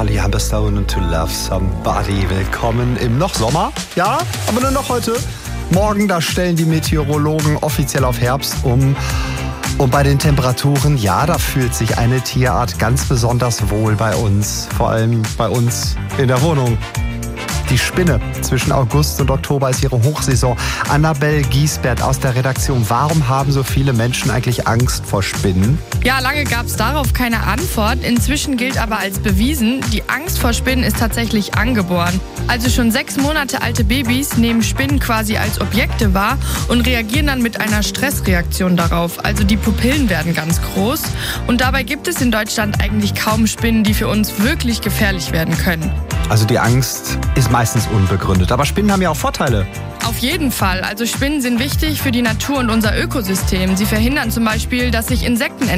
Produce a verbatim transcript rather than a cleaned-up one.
Charlie Humberstone und To Love Somebody. Willkommen im noch Sommer, ja, aber nur noch heute. Morgen, da stellen die Meteorologen offiziell auf Herbst um. Und bei den Temperaturen, ja, da fühlt sich eine Tierart ganz besonders wohl bei uns. Vor allem bei uns in der Wohnung. Die Spinne. Zwischen August und Oktober ist ihre Hochsaison. Annabelle Giesbert aus der Redaktion. Warum haben so viele Menschen eigentlich Angst vor Spinnen? Ja, lange gab es darauf keine Antwort. Inzwischen gilt aber als bewiesen, die Angst vor Spinnen ist tatsächlich angeboren. Also schon sechs Monate alte Babys nehmen Spinnen quasi als Objekte wahr und reagieren dann mit einer Stressreaktion darauf. Also die Pupillen werden ganz groß. Und dabei gibt es in Deutschland eigentlich kaum Spinnen, die für uns wirklich gefährlich werden können. Also die Angst ist meistens unbegründet. Aber Spinnen haben ja auch Vorteile. Auf jeden Fall. Also Spinnen sind wichtig für die Natur und unser Ökosystem. Sie verhindern zum Beispiel, dass sich Insekten